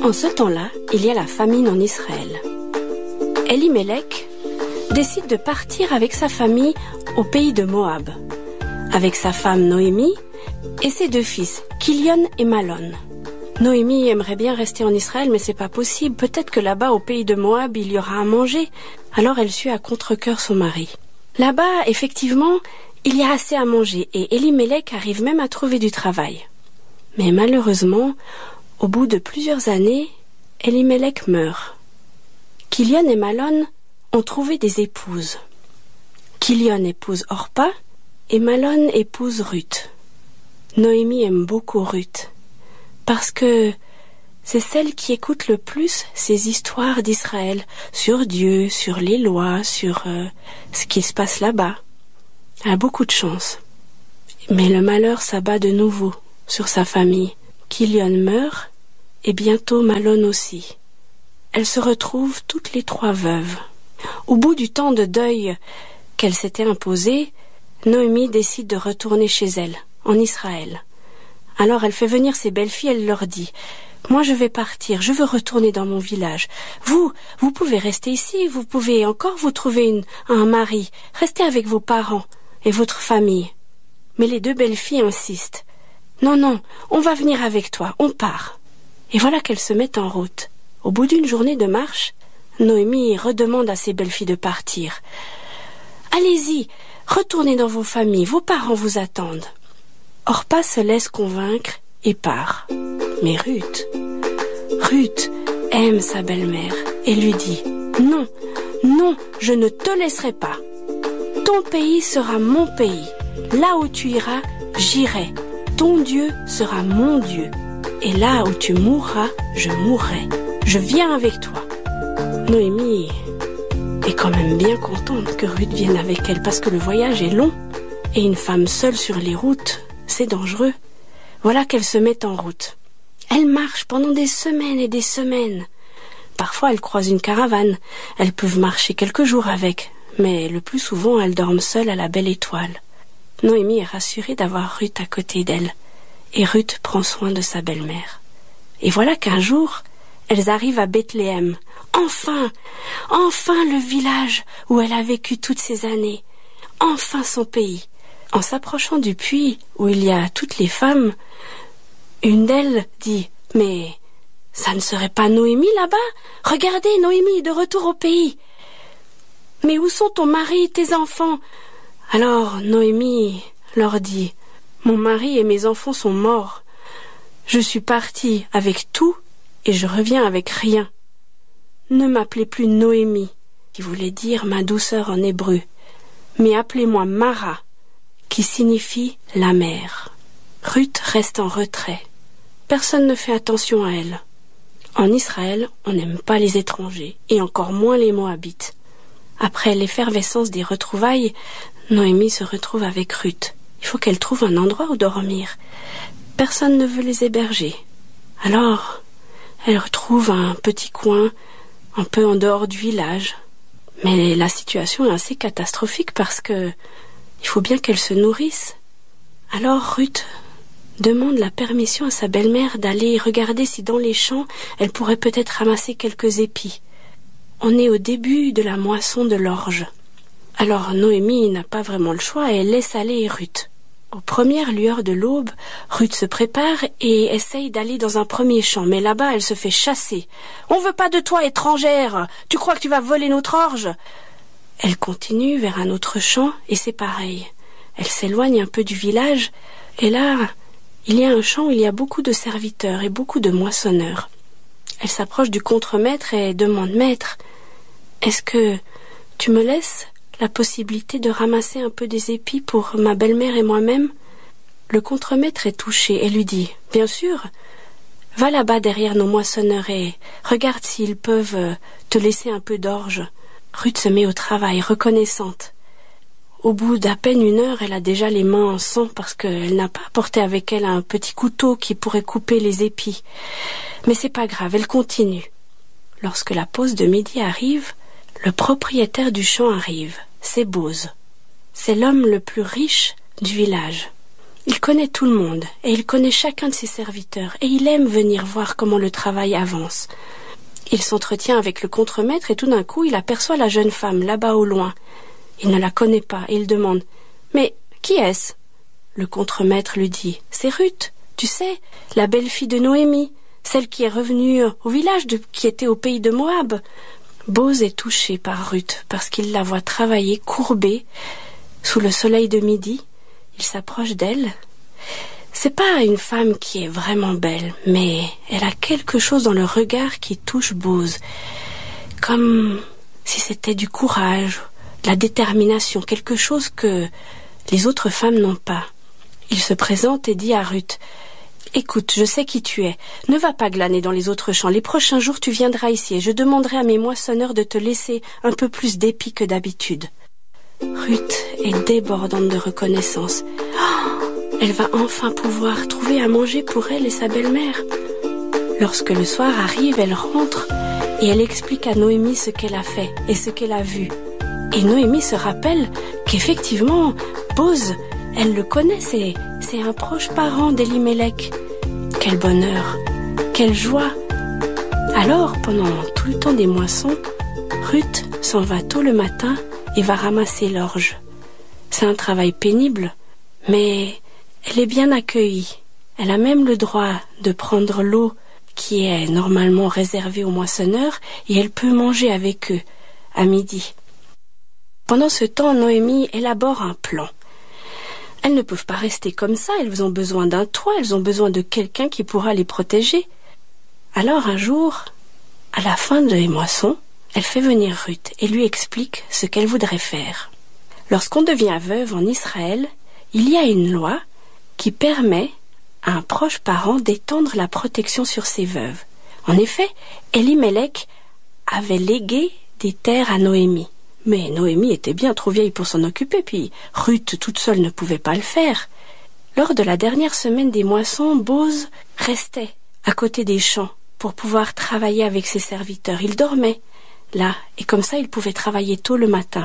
En ce temps-là, il y a la famine en Israël. Elimelech décide de partir avec sa famille au pays de Moab, avec sa femme Noémie et ses 2 fils, Kilion et Malon. Noémie aimerait bien rester en Israël, mais c'est pas possible. Peut-être que là-bas, au pays de Moab, il y aura à manger. Alors elle suit à contre-cœur son mari. Là-bas, effectivement, il y a assez à manger et Elimelech arrive même à trouver du travail. Mais malheureusement, au bout de plusieurs années, Elimelech meurt. Kilion et Malon ont trouvé des épouses. Kilion épouse Orpa et Malon épouse Ruth. Noémie aime beaucoup Ruth parce que c'est celle qui écoute le plus ces histoires d'Israël sur Dieu, sur les lois, sur ce qui se passe là-bas. Elle a beaucoup de chance. Mais le malheur s'abat de nouveau sur sa famille. Kilion meurt et bientôt Malon aussi. Elles se retrouvent toutes les 3 veuves. Au bout du temps de deuil qu'elle s'était imposé, Noémie décide de retourner chez elle, en Israël. Alors elle fait venir ses belles-filles, elle leur dit « Moi je vais partir, je veux retourner dans mon village. Vous pouvez rester ici, vous pouvez encore vous trouver un mari. Restez avec vos parents et votre famille. » Mais les 2 belles-filles insistent. « Non, on va venir avec toi, on part. » Et voilà qu'elles se mettent en route. Au bout d'une journée de marche, Noémie redemande à ses belles-filles de partir. « Allez-y, retournez dans vos familles, vos parents vous attendent. » Orpa se laisse convaincre et part. Mais Ruth aime sa belle-mère et lui dit « Non, je ne te laisserai pas. Ton pays sera mon pays. Là où tu iras, j'irai. Ton Dieu sera mon Dieu. Et là où tu mourras, je mourrai. Je viens avec toi. » Noémie est quand même bien contente que Ruth vienne avec elle parce que le voyage est long et une femme seule sur les routes, c'est dangereux. Voilà qu'elle se met en route. Elle marche pendant des semaines et des semaines. Parfois, elle croise une caravane. Elles peuvent marcher quelques jours avec, mais le plus souvent, elles dorment seules à la belle étoile. Noémie est rassurée d'avoir Ruth à côté d'elle, et Ruth prend soin de sa belle-mère. Et voilà qu'un jour, elles arrivent à Bethléem. Enfin le village où elle a vécu toutes ces années. Enfin son pays. En s'approchant du puits où il y a toutes les femmes, une d'elles dit « Mais ça ne serait pas Noémie là-bas? Regardez, Noémie est de retour au pays. Mais où sont ton mari et tes enfants ?» Alors Noémie leur dit « Mon mari et mes enfants sont morts. Je suis partie avec tout et je reviens avec rien. Ne m'appelez plus Noémie, qui voulait dire ma douceur en hébreu, mais appelez-moi Mara, qui signifie la mère. » Ruth reste en retrait. Personne ne fait attention à elle. En Israël, on n'aime pas les étrangers, et encore moins les Moabites. Après l'effervescence des retrouvailles, Noémie se retrouve avec Ruth. Il faut qu'elle trouve un endroit où dormir. Personne ne veut les héberger. Alors, elle retrouve un petit coin, un peu en dehors du village. Mais la situation est assez catastrophique parce que il faut bien qu'elle se nourrisse. Alors Ruth demande la permission à sa belle-mère d'aller regarder si dans les champs elle pourrait peut-être ramasser quelques épis. On est au début de la moisson de l'orge. Alors Noémie n'a pas vraiment le choix et elle laisse aller Ruth. Aux premières lueurs de l'aube, Ruth se prépare et essaye d'aller dans un premier champ, mais là-bas elle se fait chasser. « On veut pas de toi, étrangère! Tu crois que tu vas voler notre orge ?» Elle continue vers un autre champ et c'est pareil. Elle s'éloigne un peu du village et là, il y a un champ où il y a beaucoup de serviteurs et beaucoup de moissonneurs. Elle s'approche du contremaître et demande « Maître, est-ce que tu me laisses la possibilité de ramasser un peu des épis pour ma belle-mère et moi-même ?» Le contremaître est touché et lui dit « Bien sûr, va là-bas derrière nos moissonneurs et regarde s'ils peuvent te laisser un peu d'orge. » Ruth se met au travail, reconnaissante. Au bout d'à peine 1 heure, elle a déjà les mains en sang parce qu'elle n'a pas apporté avec elle un petit couteau qui pourrait couper les épis. Mais c'est pas grave, elle continue. Lorsque la pause de midi arrive, le propriétaire du champ arrive. C'est Boz. C'est l'homme le plus riche du village. Il connaît tout le monde, et il connaît chacun de ses serviteurs, et il aime venir voir comment le travail avance. Il s'entretient avec le contremaître, et tout d'un coup, il aperçoit la jeune femme, là-bas au loin. Il ne la connaît pas, et il demande « Mais qui est-ce » Le contremaître lui dit « C'est Ruth, tu sais, la belle-fille de Noémie, celle qui est revenue au village qui était au pays de Moab. » Boz est touché par Ruth, parce qu'il la voit travailler courbée sous le soleil de midi. Il s'approche d'elle. C'est pas une femme qui est vraiment belle, mais elle a quelque chose dans le regard qui touche Boz, comme si c'était du courage, de la détermination, quelque chose que les autres femmes n'ont pas. Il se présente et dit à Ruth « Écoute, je sais qui tu es. Ne va pas glaner dans les autres champs. Les prochains jours, tu viendras ici et je demanderai à mes moissonneurs de te laisser un peu plus d'épi que d'habitude. » Ruth est débordante de reconnaissance. Elle va enfin pouvoir trouver à manger pour elle et sa belle-mère. Lorsque le soir arrive, elle rentre et elle explique à Noémie ce qu'elle a fait et ce qu'elle a vu. Et Noémie se rappelle qu'effectivement, Boz, elle le connaît, c'est un proche parent d'Elimelech. Quel bonheur, quelle joie. Alors, pendant tout le temps des moissons, Ruth s'en va tôt le matin et va ramasser l'orge. C'est un travail pénible, mais elle est bien accueillie. Elle a même le droit de prendre l'eau qui est normalement réservée aux moissonneurs et elle peut manger avec eux à midi. Pendant ce temps, Noémie élabore un plan. Elles ne peuvent pas rester comme ça, elles ont besoin d'un toit, elles ont besoin de quelqu'un qui pourra les protéger. Alors un jour, à la fin des moissons, elle fait venir Ruth et lui explique ce qu'elle voudrait faire. Lorsqu'on devient veuve en Israël, il y a une loi qui permet à un proche parent d'étendre la protection sur ses veuves. En effet, Elimelech avait légué des terres à Noémie. Mais Noémie était bien trop vieille pour s'en occuper, puis Ruth toute seule ne pouvait pas le faire. Lors de la dernière semaine des moissons, Boz restait à côté des champs pour pouvoir travailler avec ses serviteurs. Il dormait là, et comme ça il pouvait travailler tôt le matin.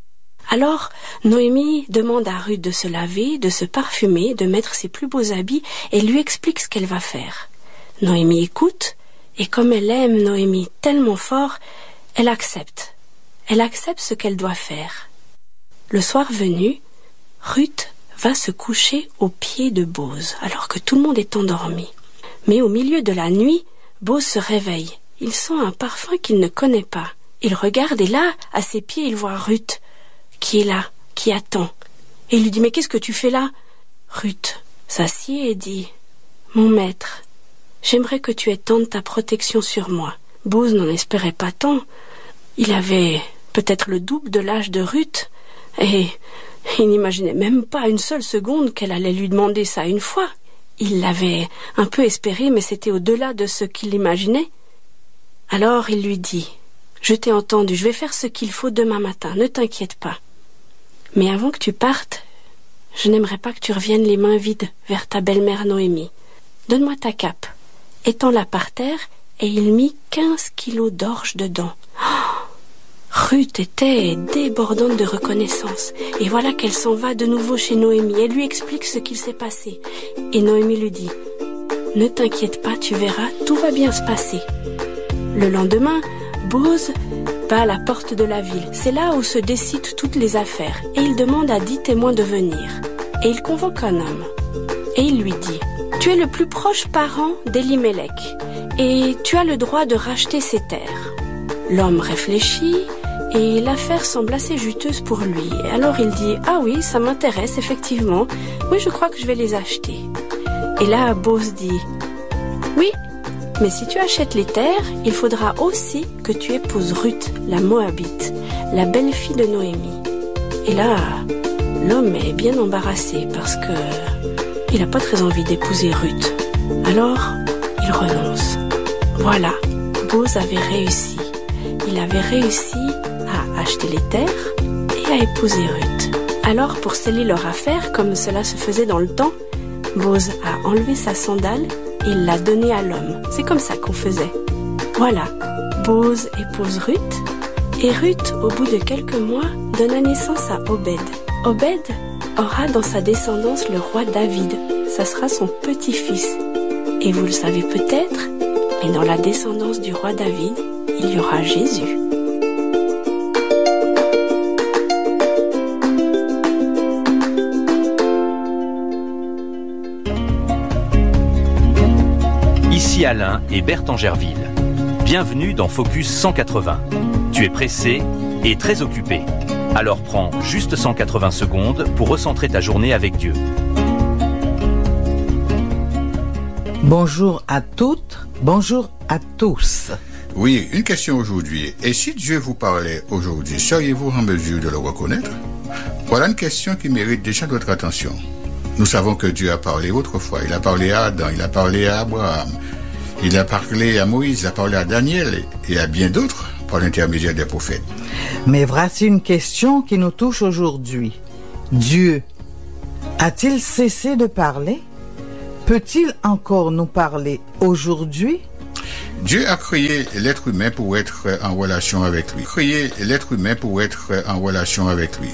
Alors Noémie demande à Ruth de se laver, de se parfumer, de mettre ses plus beaux habits et lui explique ce qu'elle va faire. Noémie écoute, et comme elle aime Noémie tellement fort, elle accepte. Elle accepte ce qu'elle doit faire. Le soir venu, Ruth va se coucher aux pieds de Boz, alors que tout le monde est endormi. Mais au milieu de la nuit, Boz se réveille. Il sent un parfum qu'il ne connaît pas. Il regarde et là, à ses pieds, il voit Ruth, qui est là, qui attend. Et il lui dit « Mais qu'est-ce que tu fais là ?» Ruth s'assied et dit « Mon maître, j'aimerais que tu étendes ta protection sur moi. » Boz n'en espérait pas tant. Il avait peut-être le double de l'âge de Ruth, et il n'imaginait même pas une seule seconde qu'elle allait lui demander ça une fois. Il l'avait un peu espéré, mais c'était au-delà de ce qu'il imaginait. Alors il lui dit « Je t'ai entendu, je vais faire ce qu'il faut demain matin, ne t'inquiète pas. Mais avant que tu partes, je n'aimerais pas que tu reviennes les mains vides vers ta belle-mère Noémie. Donne-moi ta cape. » Étends-la par terre, et il mit 15 kilos d'orge dedans. Ruth était débordante de reconnaissance, et voilà qu'elle s'en va de nouveau chez Noémie. Elle lui explique ce qu'il s'est passé. Et Noémie lui dit « Ne t'inquiète pas, tu verras, tout va bien se passer. » Le lendemain, Boz va à la porte de la ville. C'est là où se décident toutes les affaires, et il demande à 10 témoins de venir. Et il convoque un homme, et il lui dit « Tu es le plus proche parent d'Elimelech, et tu as le droit de racheter ses terres. » L'homme réfléchit, et l'affaire semble assez juteuse pour lui. Alors il dit « Ah oui, ça m'intéresse, effectivement. Oui, je crois que je vais les acheter. » Et là, Boz dit « Oui, mais si tu achètes les terres, il faudra aussi que tu épouses Ruth, la Moabite, la belle-fille de Noémie. » Et là, l'homme est bien embarrassé parce que il n'a pas très envie d'épouser Ruth. Alors, il renonce. Voilà, Boz avait réussi. Il avait réussi à acheter les terres et à épouser Ruth. Alors, pour sceller leur affaire, comme cela se faisait dans le temps, Boz a enlevé sa sandale et il l'a donnée à l'homme. C'est comme ça qu'on faisait. Voilà, Boz épouse Ruth, et Ruth, au bout de quelques mois, donna naissance à Obed. Obed aura dans sa descendance le roi David. Ça sera son petit-fils. Et vous le savez peut-être, mais dans la descendance du roi David, il y aura Jésus. Ici Alain et Berthe Angerville. Bienvenue dans Focus 180. Tu es pressé et très occupé. Alors prends juste 180 secondes pour recentrer ta journée avec Dieu. Bonjour à toutes, bonjour à tous. Oui, une question aujourd'hui. Et si Dieu vous parlait aujourd'hui, seriez-vous en mesure de le reconnaître? Voilà une question qui mérite déjà notre attention. Nous savons que Dieu a parlé autrefois. Il a parlé à Adam, il a parlé à Abraham, il a parlé à Moïse, il a parlé à Daniel et à bien d'autres par l'intermédiaire des prophètes. Mais voici une question qui nous touche aujourd'hui. Dieu a-t-il cessé de parler? Peut-il encore nous parler aujourd'hui? Dieu a créé l'être humain pour être en relation avec lui.